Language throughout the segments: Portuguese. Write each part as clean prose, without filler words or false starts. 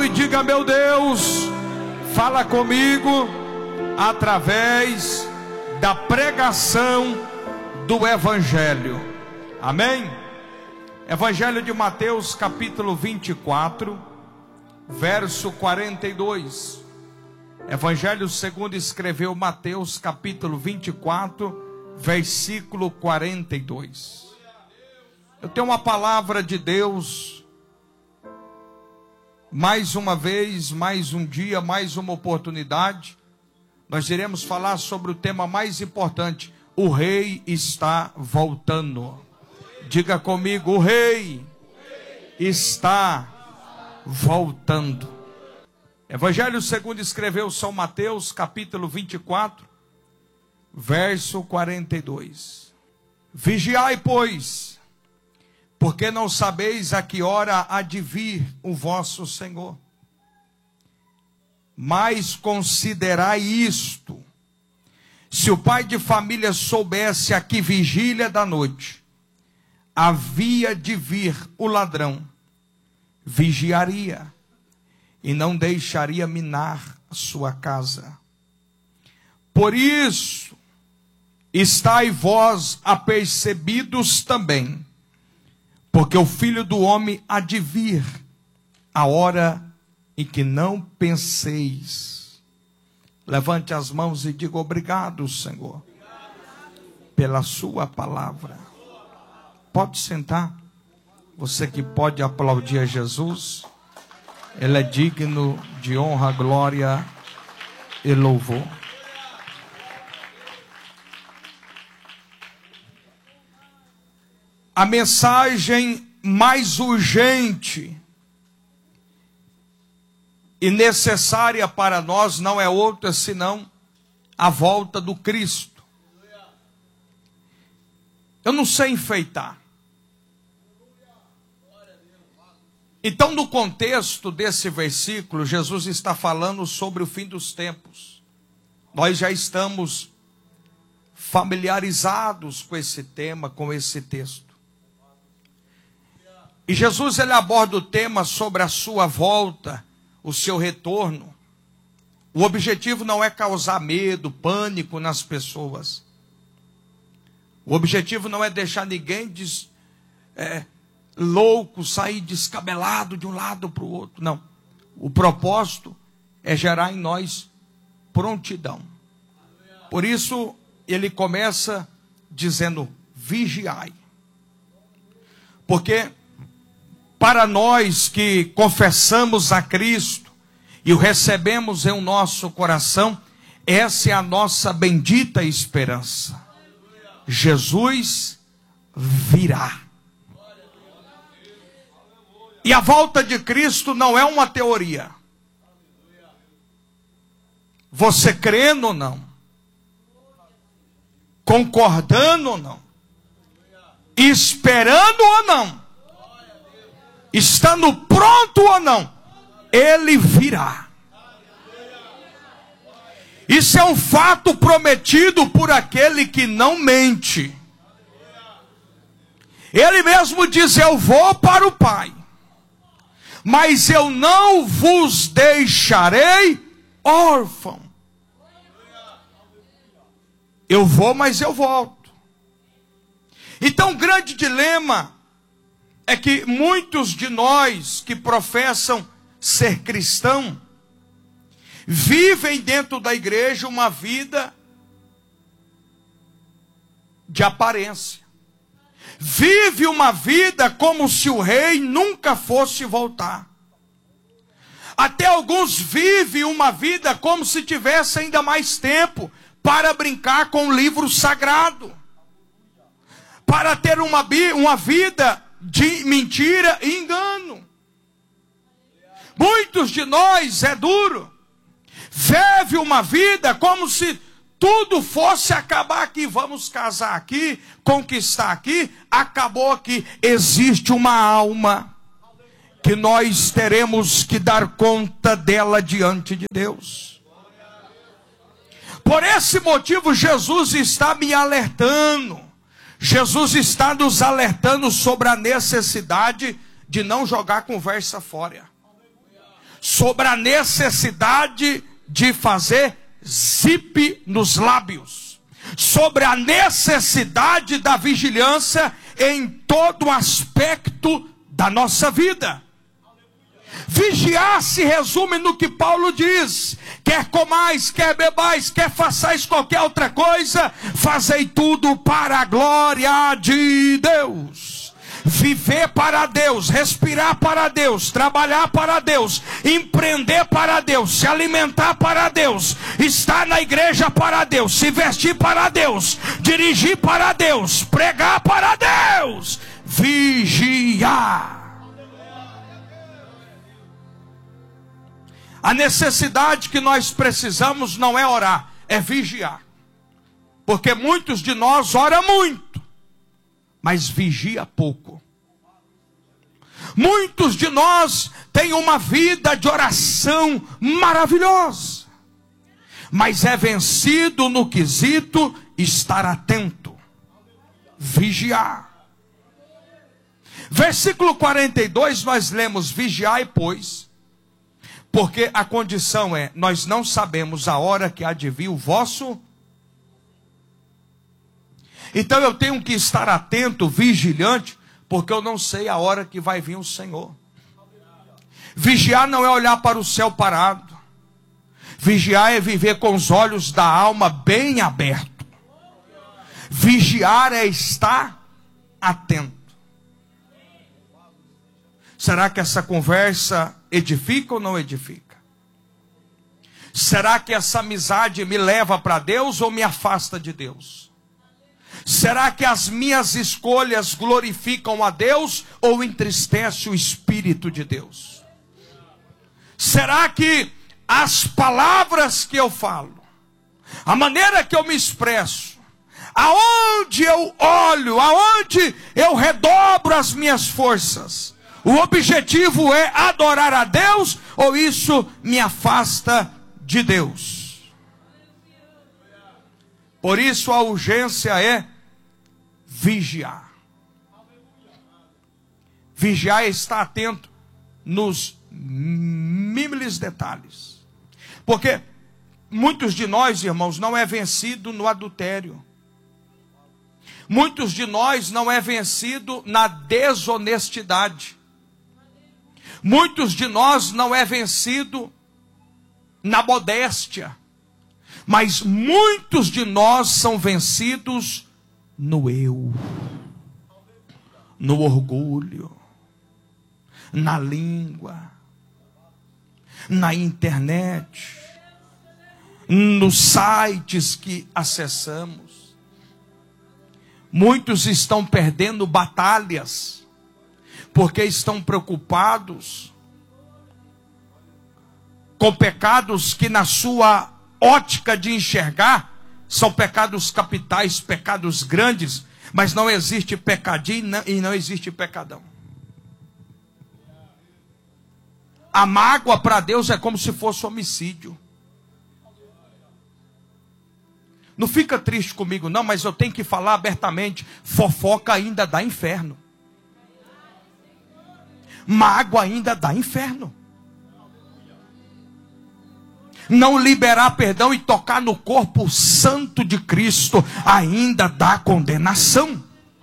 e diga: meu Deus, fala comigo através da pregação do Evangelho. Amém? Evangelho de Mateus, capítulo 24, verso 42. Evangelho segundo escreveu Mateus, capítulo 24, versículo 42. Eu tenho uma palavra de Deus. Mais uma vez, mais um dia, mais uma oportunidade. Nós iremos falar sobre o tema mais importante: o rei está voltando. Diga comigo: o rei está voltando. Evangelho segundo escreveu São Mateus, capítulo 24, verso 42. Vigiai, pois, porque não sabeis a que hora há de vir o vosso Senhor. Mas considerai isto: se o pai de família soubesse a que vigília da noite havia de vir o ladrão, vigiaria e não deixaria minar a sua casa. Por isso, estai vós apercebidos também, porque o Filho do Homem há de vir a hora em que não penseis. Levante as mãos e diga: obrigado, Senhor, pela sua palavra. Pode sentar. Você que pode aplaudir a Jesus. Ele é digno de honra, glória e louvor. A mensagem mais urgente e necessária para nós não é outra senão a volta do Cristo. Eu não sei enfeitar. Então, no contexto desse versículo, Jesus está falando sobre o fim dos tempos. Nós já estamos familiarizados com esse tema, com esse texto. E Jesus, ele aborda o tema sobre a sua volta, o seu retorno. O objetivo não é causar medo, pânico nas pessoas. O objetivo não é deixar ninguém louco, sair descabelado de um lado para o outro. Não. O propósito é gerar em nós prontidão. Por isso, ele começa dizendo: vigiai. Porque para nós que confessamos a Cristo e o recebemos em nosso coração, essa é a nossa bendita esperança. Jesus virá. E a volta de Cristo não é uma teoria. Você crendo ou não, concordando ou não, esperando ou não, estando pronto ou não, ele virá. Isso é um fato prometido por aquele que não mente. Ele mesmo diz: eu vou para o Pai, mas eu não vos deixarei órfão. Eu vou, mas eu volto. Então, o grande dilema é que muitos de nós que professam ser cristão vivem dentro da igreja uma vida de aparência. Vive uma vida como se o rei nunca fosse voltar. Até alguns vivem uma vida como se tivesse ainda mais tempo para brincar com o livro sagrado, para ter uma vida de mentira e engano. Muitos de nós é duro. Vive uma vida como se tudo fosse acabar aqui. Vamos casar aqui, conquistar aqui, acabou aqui. Existe uma alma que nós teremos que dar conta dela diante de Deus. Por esse motivo, Jesus está me alertando. Jesus está nos alertando sobre a necessidade de não jogar conversa fora. sobre a necessidade de fazer zip nos lábios, sobre a necessidade da vigilância em todo aspecto da nossa vida. Vigiar se resume no que Paulo diz: quer comais, quer bebais, quer façais qualquer outra coisa, fazei tudo para a glória de Deus. Viver para Deus, respirar para Deus, trabalhar para Deus, empreender para Deus, se alimentar para Deus, estar na igreja para Deus, se vestir para Deus, dirigir para Deus, pregar para Deus. Vigiar. A necessidade que nós precisamos não é orar, é vigiar. Porque muitos de nós oram muito, mas vigia pouco. Muitos de nós têm uma vida de oração maravilhosa, mas é vencido no quesito estar atento, vigiar. Versículo 42 nós lemos: vigiai, pois, porque a condição é: nós não sabemos a hora que há de vir o vosso. Então eu tenho que estar atento, vigilante, porque eu não sei a hora que vai vir o Senhor. Vigiar não é olhar para o céu parado. Vigiar é viver com os olhos da alma bem abertos. Vigiar é estar atento. Será que essa conversa edifica ou não edifica? Será que essa amizade me leva para Deus ou me afasta de Deus? Será que as minhas escolhas glorificam a Deus ou entristece o Espírito de Deus? Será que as palavras que eu falo, a maneira que eu me expresso, aonde eu olho, aonde eu redobro as minhas forças, o objetivo é adorar a Deus ou isso me afasta de Deus? Por isso a urgência é vigiar. Vigiar é estar atento nos mínimos detalhes. Porque muitos de nós, irmãos, não é vencido no adultério. Muitos de nós não é vencido na desonestidade. Muitos de nós não é vencido na modéstia. Mas muitos de nós são vencidos no eu, no orgulho, na língua, na internet, nos sites que acessamos. Muitos estão perdendo batalhas, porque estão preocupados com pecados que na sua ótica de enxergar são pecados capitais, pecados grandes, mas não existe pecadinho e não existe pecadão. A mágoa para Deus é como se fosse homicídio. Não fica triste comigo não, mas eu tenho que falar abertamente: fofoca ainda dá inferno. Mágoa ainda dá inferno. Não liberar perdão e tocar no corpo santo de Cristo ainda dá condenação.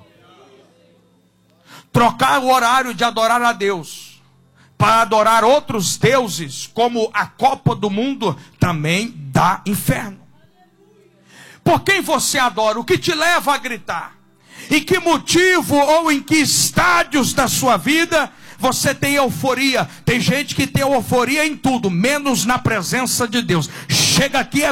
Trocar o horário de adorar a Deus para adorar outros deuses, como a Copa do Mundo, também dá inferno. Por quem você adora? O que te leva a gritar? Em que motivo ou em que estádios da sua vida você tem euforia? Tem gente que tem euforia em tudo, menos na presença de Deus. Chega aqui é